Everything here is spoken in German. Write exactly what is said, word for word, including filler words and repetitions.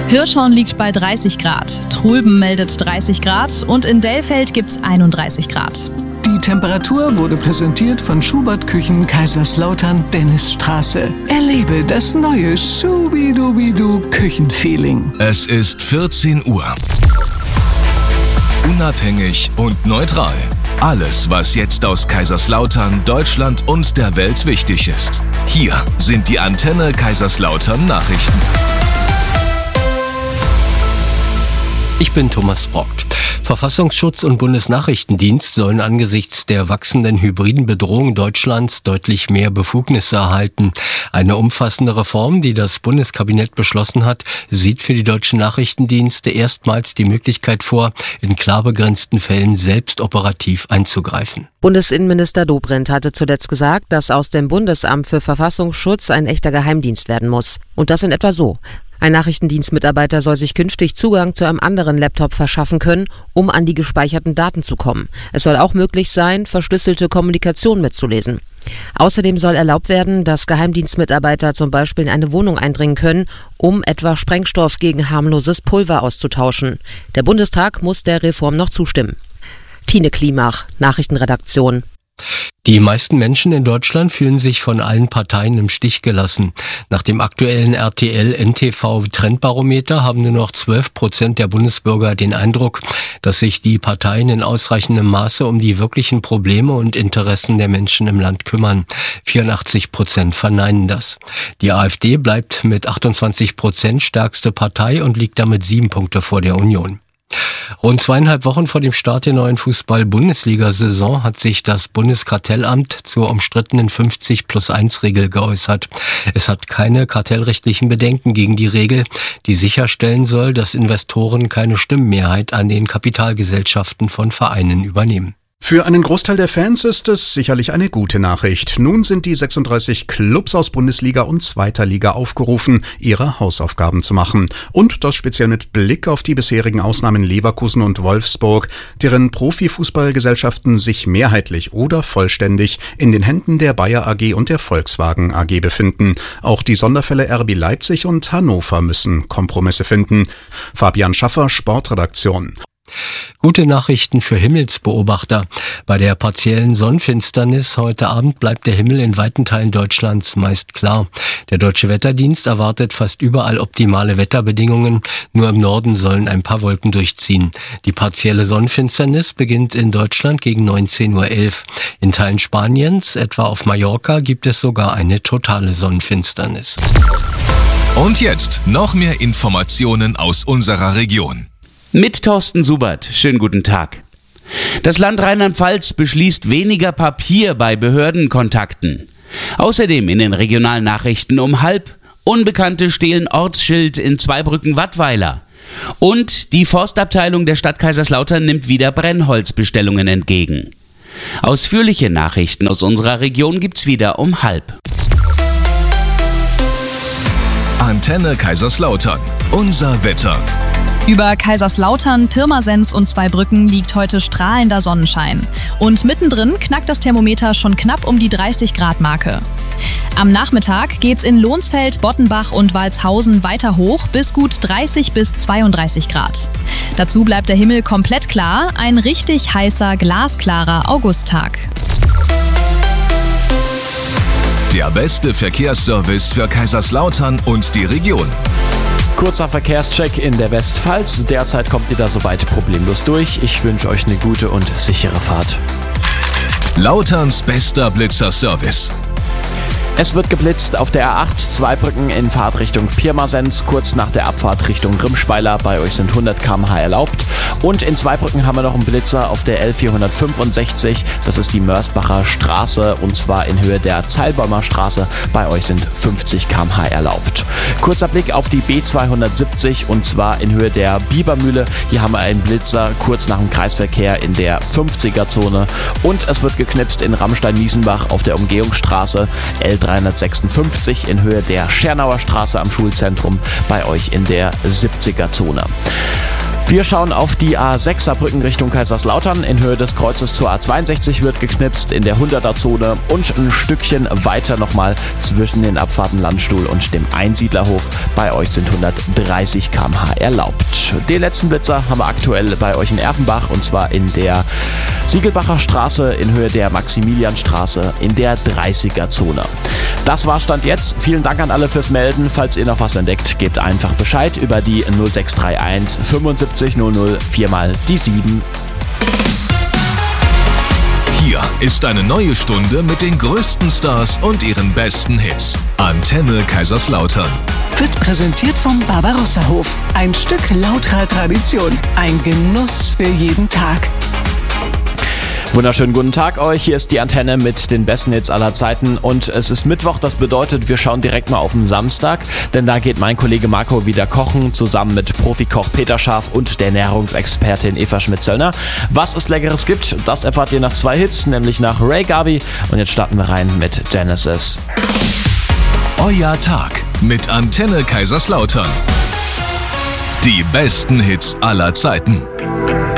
Hirschhorn liegt bei dreißig Grad, Trulben meldet dreißig Grad und in Dellfeld gibt's einunddreißig Grad. Die Temperatur wurde präsentiert von Schubert Küchen Kaiserslautern Dennisstraße. Erlebe das neue Schubidubidu Küchenfeeling. Es ist vierzehn Uhr. Unabhängig und neutral. Alles, was jetzt aus Kaiserslautern, Deutschland und der Welt wichtig ist. Hier sind die Antenne Kaiserslautern Nachrichten. Ich bin Thomas Brockt. Verfassungsschutz und Bundesnachrichtendienst sollen angesichts der wachsenden hybriden Bedrohung Deutschlands deutlich mehr Befugnisse erhalten. Eine umfassende Reform, die das Bundeskabinett beschlossen hat, sieht für die deutschen Nachrichtendienste erstmals die Möglichkeit vor, in klar begrenzten Fällen selbst operativ einzugreifen. Bundesinnenminister Dobrindt hatte zuletzt gesagt, dass aus dem Bundesamt für Verfassungsschutz ein echter Geheimdienst werden muss. Und das in etwa so. Ein Nachrichtendienstmitarbeiter soll sich künftig Zugang zu einem anderen Laptop verschaffen können, um an die gespeicherten Daten zu kommen. Es soll auch möglich sein, verschlüsselte Kommunikation mitzulesen. Außerdem soll erlaubt werden, dass Geheimdienstmitarbeiter zum Beispiel in eine Wohnung eindringen können, um etwa Sprengstoff gegen harmloses Pulver auszutauschen. Der Bundestag muss der Reform noch zustimmen. Tine Klimach, Nachrichtenredaktion. Die meisten Menschen in Deutschland fühlen sich von allen Parteien im Stich gelassen. Nach dem aktuellen R T L-N T V-Trendbarometer haben nur noch zwölf Prozent der Bundesbürger den Eindruck, dass sich die Parteien in ausreichendem Maße um die wirklichen Probleme und Interessen der Menschen im Land kümmern. vierundachtzig Prozent verneinen das. Die AfD bleibt mit achtundzwanzig Prozent stärkste Partei und liegt damit sieben Punkte vor der Union. Rund zweieinhalb Wochen vor dem Start der neuen Fußball-Bundesliga-Saison hat sich das Bundeskartellamt zur umstrittenen fünfzig plus eins Regel geäußert. Es hat keine kartellrechtlichen Bedenken gegen die Regel, die sicherstellen soll, dass Investoren keine Stimmenmehrheit an den Kapitalgesellschaften von Vereinen übernehmen. Für einen Großteil der Fans ist es sicherlich eine gute Nachricht. Nun sind die sechsunddreißig Clubs aus Bundesliga und zweiter Liga aufgerufen, ihre Hausaufgaben zu machen. Und das speziell mit Blick auf die bisherigen Ausnahmen Leverkusen und Wolfsburg, deren Profifußballgesellschaften sich mehrheitlich oder vollständig in den Händen der Bayer A G und der Volkswagen A G befinden. Auch die Sonderfälle R B Leipzig und Hannover müssen Kompromisse finden. Fabian Schaffer, Sportredaktion. Gute Nachrichten für Himmelsbeobachter. Bei der partiellen Sonnenfinsternis heute Abend bleibt der Himmel in weiten Teilen Deutschlands meist klar. Der Deutsche Wetterdienst erwartet fast überall optimale Wetterbedingungen. Nur im Norden sollen ein paar Wolken durchziehen. Die partielle Sonnenfinsternis beginnt in Deutschland gegen neunzehn Uhr elf. In Teilen Spaniens, etwa auf Mallorca, gibt es sogar eine totale Sonnenfinsternis. Und jetzt noch mehr Informationen aus unserer Region. Mit Thorsten Subert. Schönen guten Tag. Das Land Rheinland-Pfalz beschließt weniger Papier bei Behördenkontakten. Außerdem in den regionalen Nachrichten um halb: Unbekannte stehlen Ortsschild in Zweibrücken-Wattweiler. Und die Forstabteilung der Stadt Kaiserslautern nimmt wieder Brennholzbestellungen entgegen. Ausführliche Nachrichten aus unserer Region gibt's wieder um halb. Antenne Kaiserslautern. Unser Wetter. Über Kaiserslautern, Pirmasens und Zweibrücken liegt heute strahlender Sonnenschein. Und mittendrin knackt das Thermometer schon knapp um die dreißig Grad Marke. Am Nachmittag geht's in Lohnsfeld, Bottenbach und Walshausen weiter hoch bis gut dreißig bis zweiunddreißig Grad. Dazu bleibt der Himmel komplett klar, ein richtig heißer, glasklarer Augusttag. Der beste Verkehrsservice für Kaiserslautern und die Region. Kurzer Verkehrscheck in der Westpfalz. Derzeit kommt ihr da soweit problemlos durch. Ich wünsche euch eine gute und sichere Fahrt. Lauterns bester Blitzer-Service. Es wird geblitzt auf der A acht Zweibrücken in Fahrtrichtung Pirmasens, kurz nach der Abfahrt Richtung Grimschweiler. Bei euch sind hundert Kilometer pro Stunde erlaubt. Und in Zweibrücken haben wir noch einen Blitzer auf der L vierhundertfünfundsechzig. Das ist die Mörsbacher Straße und zwar in Höhe der Zeilbäumer Straße. Bei euch sind fünfzig Kilometer pro Stunde erlaubt. Kurzer Blick auf die B zweihundertsiebzig und zwar in Höhe der Bibermühle. Hier haben wir einen Blitzer kurz nach dem Kreisverkehr in der fünfziger Zone. Und es wird geknipst in Ramstein-Niesenbach auf der Umgehungsstraße L dreihundertsechsundfünfzig in Höhe der Schernauer Straße am Schulzentrum, bei euch in der siebziger Zone. Wir schauen auf die A sechs Saarbrücken Richtung Kaiserslautern. In Höhe des Kreuzes zur A zweiundsechzig wird geknipst in der hunderter-Zone und ein Stückchen weiter nochmal zwischen den Abfahrten Landstuhl und dem Einsiedlerhof. Bei euch sind hundertdreißig Kilometer pro Stunde erlaubt. Den letzten Blitzer haben wir aktuell bei euch in Erfenbach und zwar in der Siegelbacher Straße in Höhe der Maximilianstraße in der dreißiger-Zone. Das war Stand jetzt. Vielen Dank an alle fürs Melden. Falls ihr noch was entdeckt, gebt einfach Bescheid über die null sechs drei eins fünfundsiebzig null null viermal die sieben. Hier ist eine neue Stunde mit den größten Stars und ihren besten Hits. Antenne Kaiserslautern. Wird präsentiert vom Barbarossa-Hof. Ein Stück lauterer Tradition. Ein Genuss für jeden Tag. Wunderschönen guten Tag euch, hier ist die Antenne mit den besten Hits aller Zeiten und es ist Mittwoch, das bedeutet, wir schauen direkt mal auf den Samstag, denn da geht mein Kollege Marco wieder kochen, zusammen mit Profikoch Peter Scharf und der Ernährungsexpertin Eva Schmidt-Zöllner. Was es Leckeres gibt, das erfahrt ihr nach zwei Hits, nämlich nach Ray Garvey und jetzt starten wir rein mit Genesis. Euer Tag mit Antenne Kaiserslautern. Die besten Hits aller Zeiten.